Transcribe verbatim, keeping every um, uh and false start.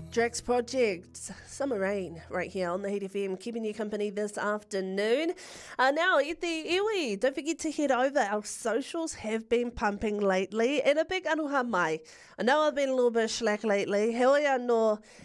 Drax Project, Summer Rain, right here on the Heat F M, keeping you company this afternoon. Uh, now, i te iwi, don't forget to head over. Our socials have been pumping lately, and a big anuha mai. I know I've been a little bit slack lately. Heoi anō